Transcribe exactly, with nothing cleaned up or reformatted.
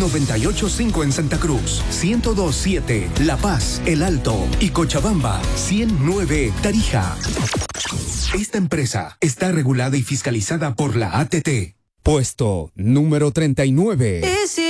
noventa y ocho punto cinco en Santa Cruz, ciento dos punto siete La Paz, El Alto y Cochabamba, ciento nueve Tarija. Esta empresa está regulada y fiscalizada por la A T T. Puesto número treinta y nueve.